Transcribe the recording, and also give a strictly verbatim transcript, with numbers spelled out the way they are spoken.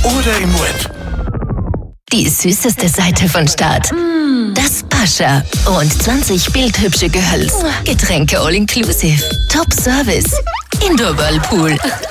oder im Web. Die süßeste Seite von Start. Das Pascha. Und zwanzig bildhübsche Gehölz. Getränke all inclusive. Top Service. Indoor Whirlpool.